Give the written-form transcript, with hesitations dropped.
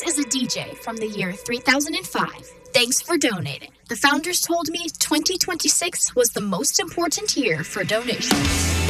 as a DJ from the year 3005. Thanks for donating. The founders told me 2026 was the most important year for donations.